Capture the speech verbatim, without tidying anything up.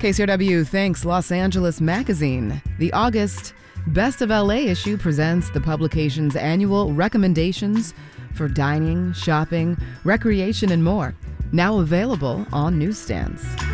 K C R W thanks Los Angeles Magazine. The August Best of L A issue presents the publication's annual recommendations for dining, shopping, recreation, and more. Now available on newsstands.